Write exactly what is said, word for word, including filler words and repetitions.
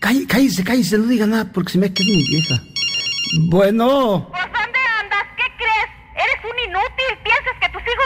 Cállese, cállese, cállese, no diga nada porque se me ha quedado mi vieja. Bueno. ¿Por dónde andas? ¿Qué crees? Eres un inútil. Piensas que tus hijos